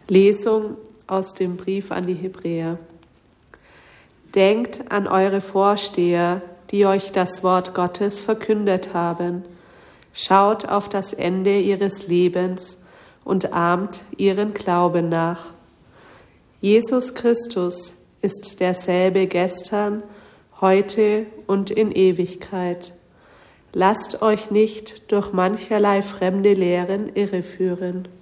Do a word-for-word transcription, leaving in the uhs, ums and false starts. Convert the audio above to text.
Lesung aus dem Brief an die Hebräer. Denkt an eure Vorsteher, die euch das Wort Gottes verkündet haben. Schaut auf das Ende ihres Lebens und ahmt ihren Glauben nach. Jesus Christus ist derselbe gestern, heute und in Ewigkeit. Lasst euch nicht durch mancherlei fremde Lehren irreführen.